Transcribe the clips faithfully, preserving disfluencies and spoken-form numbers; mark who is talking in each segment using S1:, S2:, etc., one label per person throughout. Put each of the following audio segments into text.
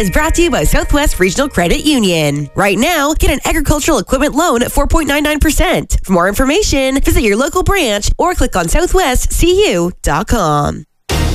S1: is brought to you by Southwest Regional Credit Union. Right now, get an agricultural equipment loan at four point nine nine percent. For more information, visit your local branch or click on southwest c u dot com.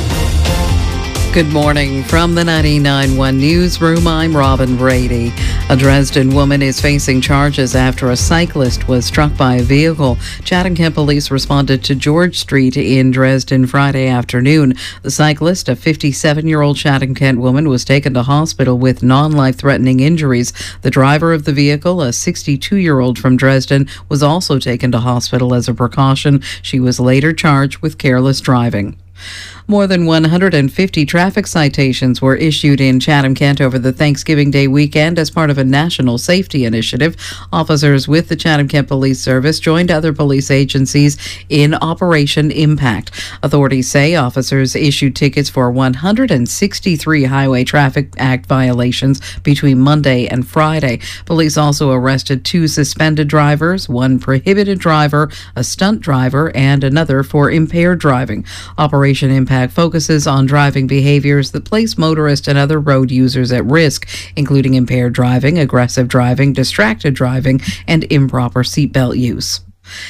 S2: Good morning from the ninety-nine point one Newsroom. I'm Robin Brady. A Dresden woman is facing charges after a cyclist was struck by a vehicle. Chatham-Kent police responded to George Street in Dresden Friday afternoon. The cyclist, a fifty-seven-year-old Chatham-Kent woman, was taken to hospital with non-life-threatening injuries. The driver of the vehicle, a sixty-two-year-old from Dresden, was also taken to hospital as a precaution. She was later charged with careless driving. More than one hundred fifty traffic citations were issued in Chatham-Kent over the Thanksgiving Day weekend as part of a national safety initiative. Officers with the Chatham-Kent Police Service joined other police agencies in Operation Impact. Authorities say officers issued tickets for one hundred sixty-three Highway Traffic Act violations between Monday and Friday. Police also arrested two suspended drivers, one prohibited driver, a stunt driver, and another for impaired driving. Operation Impact focuses on driving behaviors that place motorists and other road users at risk, including impaired driving, aggressive driving, distracted driving, and improper seatbelt use.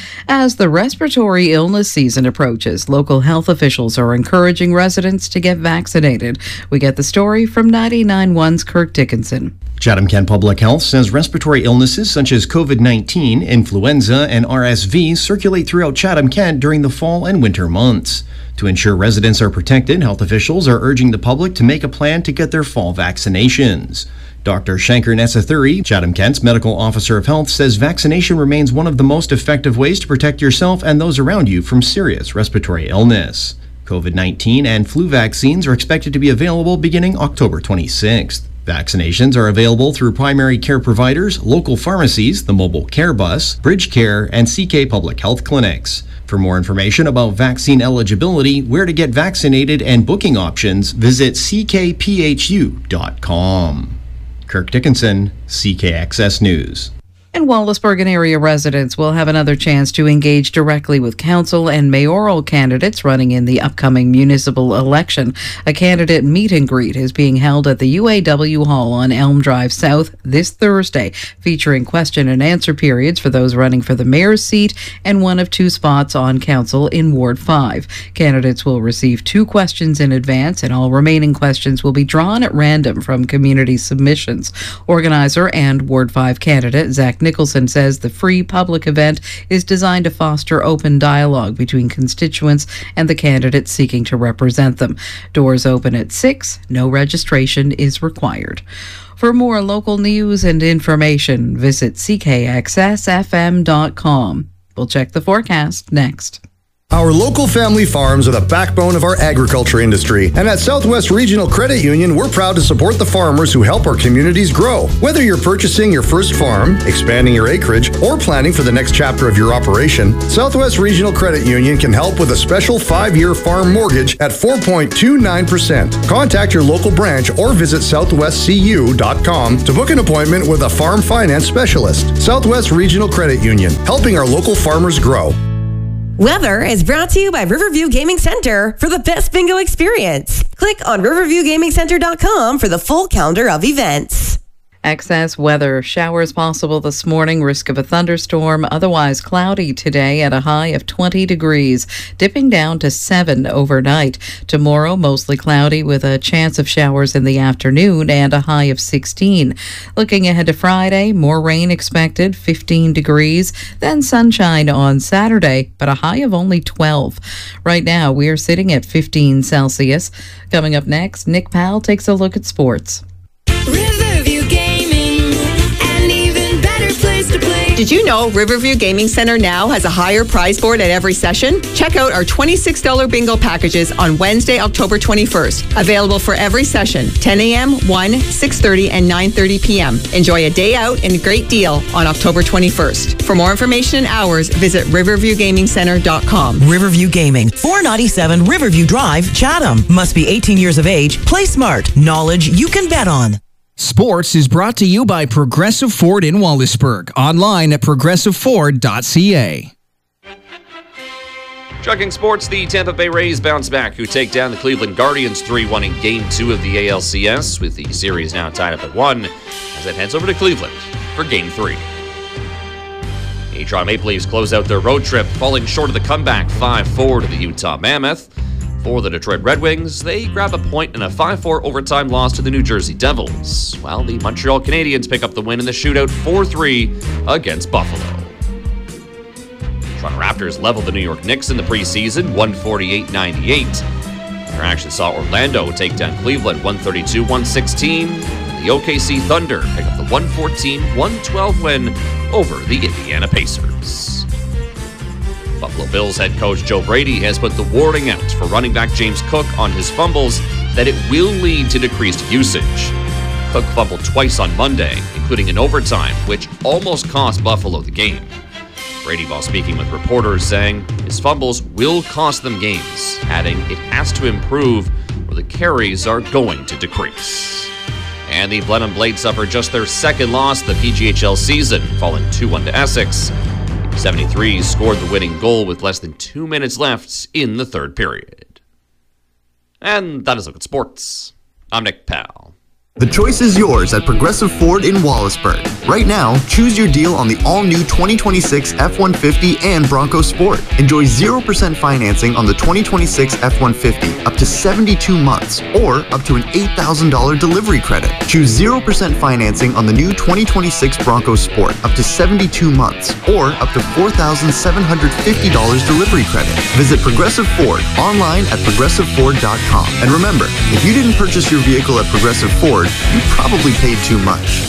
S2: As the respiratory illness season approaches, local health officials are encouraging residents to get vaccinated. We get the story from ninety-nine point one's Kirk Dickinson.
S3: Chatham-Kent Public Health says respiratory illnesses such as COVID nineteen, influenza, and R S V circulate throughout Chatham-Kent during the fall and winter months. To ensure residents are protected, health officials are urging the public to make a plan to get their fall vaccinations. Doctor Shankar Nessathuri, Chatham-Kent's Medical Officer of Health, says vaccination remains one of the most effective ways to protect yourself and those around you from serious respiratory illness. COVID nineteen and flu vaccines are expected to be available beginning October twenty-sixth. Vaccinations are available through primary care providers, local pharmacies, the mobile care bus, Bridge Care, and C K Public Health Clinics. For more information about vaccine eligibility, where to get vaccinated, and booking options, visit c k p h u dot com. Kirk Dickinson, C K X S News.
S2: And Wallaceburg and area residents will have another chance to engage directly with council and mayoral candidates running in the upcoming municipal election. A candidate meet and greet is being held at the U A W Hall on Elm Drive South this Thursday, featuring question and answer periods for those running for the mayor's seat and one of two spots on council in Ward five. Candidates will receive two questions in advance, and all remaining questions will be drawn at random from community submissions. Organizer and Ward five candidate Zach Nicholson says the free public event is designed to foster open dialogue between constituents and the candidates seeking to represent them. Doors open at six. No registration is required. For more local news and information, visit c k x s f m dot com. We'll check the forecast next.
S4: Our local family farms are the backbone of our agriculture industry, and at Southwest Regional Credit Union, we're proud to support the farmers who help our communities grow. Whether you're purchasing your first farm, expanding your acreage, or planning for the next chapter of your operation, Southwest Regional Credit Union can help with a special five-year farm mortgage at four point two nine percent. Contact your local branch or visit southwest c u dot com to book an appointment with a farm finance specialist. Southwest Regional Credit Union, helping our local farmers grow.
S1: Weather is brought to you by Riverview Gaming Center for the best bingo experience. Click on riverview gaming center dot com for the full calendar of events.
S2: Excess weather. Showers possible this morning. Risk of a thunderstorm. Otherwise cloudy today at a high of twenty degrees. Dipping down to seven overnight. Tomorrow mostly cloudy with a chance of showers in the afternoon and a high of sixteen. Looking ahead to Friday, more rain expected. fifteen degrees. Then sunshine on Saturday, but a high of only twelve. Right now we are sitting at fifteen Celsius. Coming up next, Nick Powell takes a look at sports.
S5: Riverview Gaming, an even better place to play.
S6: Did you know Riverview Gaming Center now has a higher prize board at every session? Check out our twenty-six dollars bingo packages on Wednesday, October twenty-first. Available for every session, ten a.m., one, six thirty, and nine thirty p.m. Enjoy a day out and a great deal on October twenty-first. For more information and hours, visit riverview gaming center dot com.
S7: Riverview Gaming, four ninety-seven Riverview Drive, Chatham. Must be eighteen years of age. Play smart. Knowledge you can bet on.
S8: Sports is brought to you by Progressive Ford in Wallaceburg. Online at progressive ford dot c a.
S9: Trucking sports, the Tampa Bay Rays bounce back, who take down the Cleveland Guardians three one in Game two of the A L C S, with the series now tied up at one, as it heads over to Cleveland for Game three. The Toronto Maple Leafs close out their road trip, falling short of the comeback five four to the Utah Mammoth. For the Detroit Red Wings, they grab a point in a five four overtime loss to the New Jersey Devils, while the Montreal Canadiens pick up the win in the shootout four three against Buffalo. Toronto Raptors leveled the New York Knicks in the preseason, one forty-eight ninety-eight. Their action saw Orlando take down Cleveland, one thirty-two one sixteen. And the O K C Thunder pick up the one fourteen one twelve win over the Indiana Pacers. Buffalo Bills head coach Joe Brady has put the warning out for running back James Cook on his fumbles that it will lead to decreased usage. Cook fumbled twice on Monday, including in overtime, which almost cost Buffalo the game. Brady, while speaking with reporters, saying his fumbles will cost them games, adding it has to improve or the carries are going to decrease. And the Blenheim Blades suffered just their second loss of the P G H L season, falling two one to Essex. seventy-threes scored the winning goal with less than two minutes left in the third period. And that is a look at sports. I'm Nick Powell.
S10: The choice is yours at Progressive Ford in Wallaceburg. Right now, choose your deal on the all-new twenty twenty-six F one fifty and Bronco Sport. Enjoy zero percent financing on the twenty twenty-six F one fifty up to seventy-two months or up to an eight thousand dollars delivery credit. Choose zero percent financing on the new twenty twenty-six Bronco Sport up to seventy-two months or up to four thousand seven hundred fifty dollars delivery credit. Visit Progressive Ford online at progressive ford dot com. And remember, if you didn't purchase your vehicle at Progressive Ford, you probably paid too much.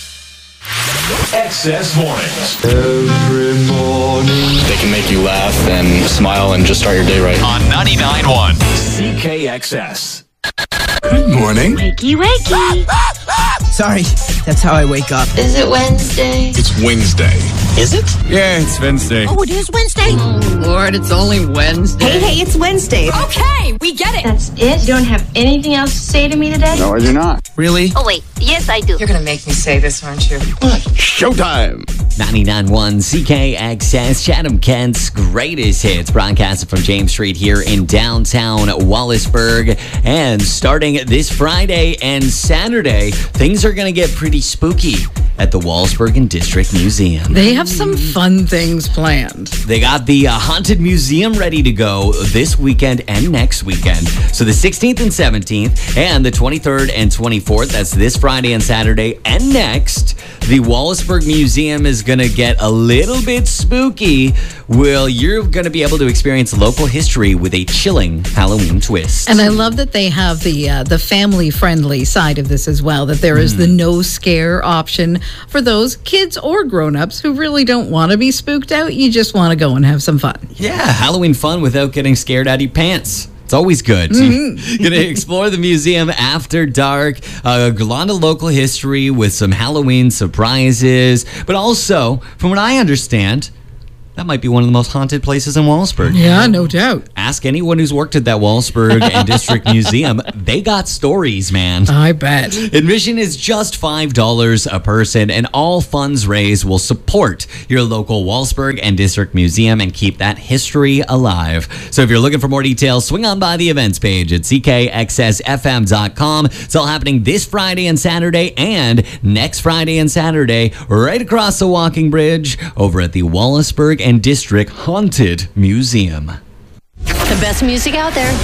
S11: Excess Mornings.
S12: Every morning.
S13: They can make you laugh and smile and just start your day right.
S11: On ninety-nine point one C K X S.
S12: Good morning.
S14: Wakey, wakey.
S15: Sorry, that's how I wake up.
S14: Is it Wednesday?
S12: It's Wednesday.
S15: Is it?
S12: Yeah, it's Wednesday.
S14: Oh, it is Wednesday?
S2: Oh, Lord, it's only Wednesday.
S14: Hey, hey, it's Wednesday.
S5: Okay, we get it.
S14: That's it? You don't have anything else to say to me today?
S12: No, I do not.
S15: Really?
S14: Oh, wait. Yes, I do.
S16: You're going to make me say this, aren't you?
S12: Showtime.
S17: ninety-nine point one C K X S, Chatham, Kent's greatest hits, broadcasted from James Street here in downtown Wallaceburg. And starting this Friday and Saturday, things are going to get pretty spooky at the Wallaceburg and District Museum.
S2: They have some fun things planned.
S17: They got the uh, Haunted Museum ready to go this weekend and next weekend. So the sixteenth and seventeenth and the twenty-third and twenty-fourth, that's this Friday and Saturday. And next, the Wallaceburg Museum is going to get a little bit spooky. Well, you're going to be able to experience local history with a chilling Halloween twist.
S2: And I love that they have the uh, the family-friendly side of this as well, that there is mm. the no scare option for those kids or grown-ups who really don't want to be spooked out. You just want to go and have some fun.
S17: Yeah, Halloween fun without getting scared out of your pants. It's always good. Mm-hmm. So you're going to explore the museum after dark, uh, a lot of local history with some Halloween surprises, but also, from what I understand, that might be one of the most haunted places in Wallaceburg.
S2: Yeah, no doubt.
S17: Ask anyone who's worked at that Wallaceburg and District Museum. They got stories, man.
S2: I bet.
S17: Admission is just five dollars a person, and all funds raised will support your local Wallaceburg and District Museum and keep that history alive. So if you're looking for more details, swing on by the events page at c k x s f m dot com. It's all happening this Friday and Saturday and next Friday and Saturday right across the walking bridge over at the Wallaceburg and District Haunted Museum.
S14: The best music out there.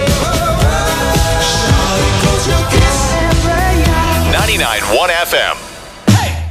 S11: ninety-nine point one F M.